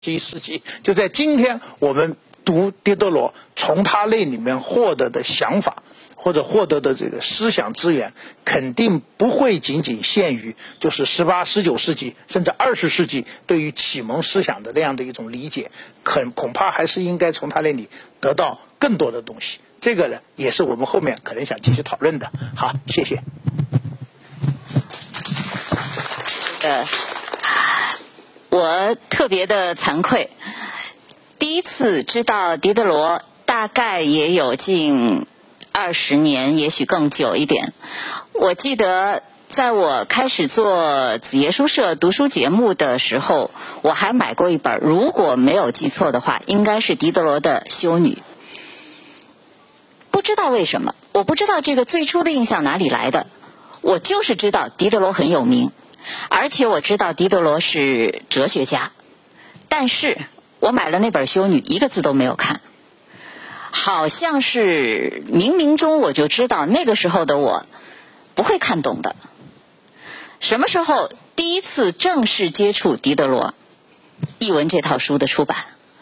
21世纪，就在今天我们读狄德罗，从他那里面获得的想法或者获得的这个思想资源，肯定不会仅仅限于就是18、19世纪甚至20世纪对于启蒙思想的那样的一种理解，恐怕还是应该从他那里得到更多的东西。这个呢，也是我们后面可能想继续讨论的。好，谢谢。 我特别的惭愧，第一次知道狄德罗大概也有近20年，也许更久一点。我记得在我开始做子夜书社读书节目的时候，我还买过一本，如果没有记错的话，应该是狄德罗的《修女》。不知道为什么，我不知道这个最初的印象哪里来的，我就是知道狄德罗很有名，而且我知道狄德罗是哲学家，但是我买了那本《修女》，一个字都没有看。好像是冥冥中我就知道那个时候的我不会看懂的。什么时候第一次正式接触狄德罗译文这套书的出版？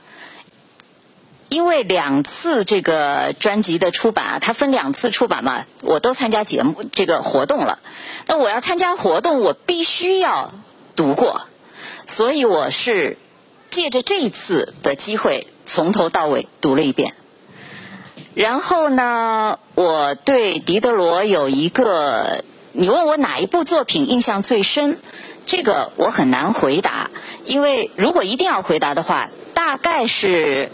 因为2次这个专辑的出版啊，它分2次出版嘛，我都参加节目这个活动了。那我要参加活动，我必须要读过，所以我是借着这一次的机会从头到尾读了一遍。然后呢，我对狄德罗有一个，你问我哪一部作品印象最深，这个我很难回答，因为如果一定要回答的话，大概是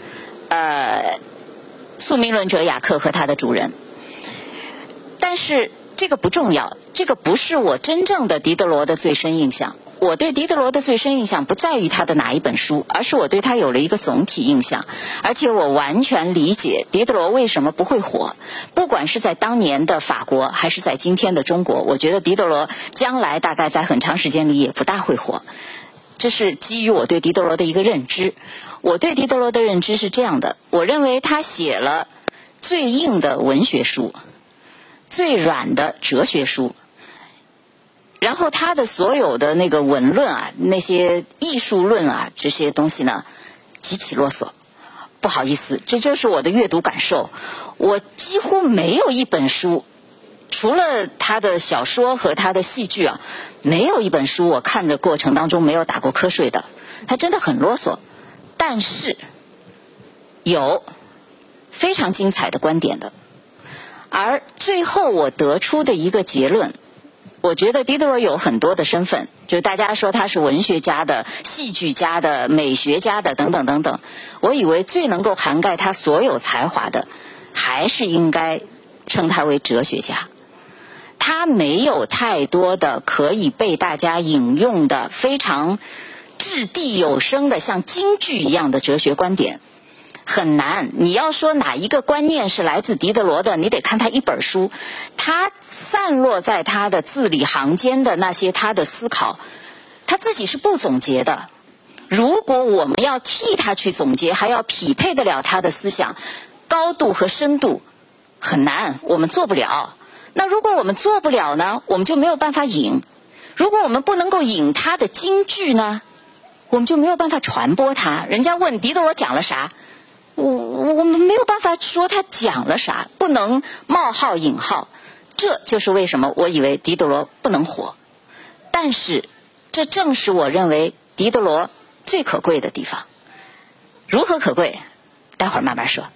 宿命论者雅克和他的主人。但是这个不重要，这个不是我真正的狄德罗的最深印象。我对狄德罗的最深印象不在于他的哪一本书，而是我对他有了一个总体印象，而且我完全理解狄德罗为什么不会火。不管是在当年的法国还是在今天的中国，我觉得狄德罗将来大概在很长时间里也不大会火。这是基于我对狄德罗的一个认知。我对狄德罗的认知是这样的，我认为他写了最硬的文学书，最软的哲学书，然后他的所有的那个文论啊，那些艺术论啊，这些东西呢极其啰嗦。不好意思，这就是我的阅读感受。我几乎没有一本书，除了他的小说和他的戏剧啊，没有一本书我看的过程当中没有打过瞌睡的。他真的很啰嗦，但是有非常精彩的观点的。而最后我得出的一个结论，我觉得狄德罗有很多的身份，就是大家说他是文学家的、戏剧家的、美学家的等等等等。我以为最能够涵盖他所有才华的，还是应该称他为哲学家。他没有太多的可以被大家引用的非常掷地有声的像金句一样的哲学观点，很难。你要说哪一个观念是来自狄德罗的，你得看他一本书，他散落在他的字里行间的那些他的思考，他自己是不总结的。如果我们要替他去总结，还要匹配得了他的思想高度和深度，很难，我们做不了。那如果我们做不了呢，我们就没有办法引。如果我们不能够引他的金句呢，我们就没有办法传播它。人家问狄德罗讲了啥，我们没有办法说他讲了啥，不能冒号引号。这就是为什么我以为狄德罗不能火。但是这正是我认为狄德罗最可贵的地方。如何可贵，待会儿慢慢说。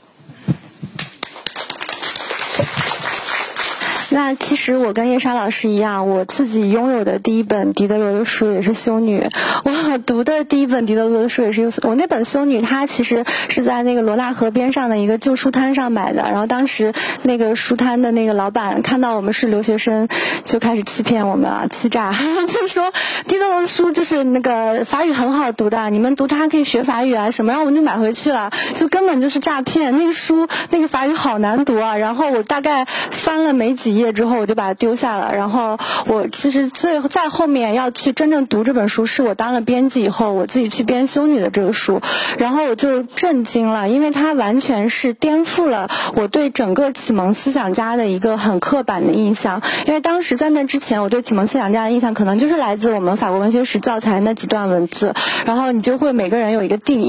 那其实我跟叶莎老师一样，我自己拥有的第一本狄德罗的书也是《修女》，我读的第一本狄德罗的书也是我那本《修女》，它其实是在那个罗纳河边上的一个旧书摊上买的，然后当时那个书摊的那个老板看到我们是留学生，就开始欺骗我们啊，欺诈，就说狄德罗的书就是那个法语很好读的，你们读它可以学法语啊什么，然后我们就买回去了，就根本就是诈骗。那个书那个法语好难读啊，然后我大概翻了没几页页之后我就把它丢下了。然后我其实在后面要去真正读这本书，是我当了编辑以后，我自己去编修女的这个书，然后我就震惊了，因为它完全是颠覆了我对整个启蒙思想家的一个很刻板的印象。因为当时在那之前，我对启蒙思想家的印象可能就是来自我们法国文学史教材那几段文字，然后你就会每个人有一个定义。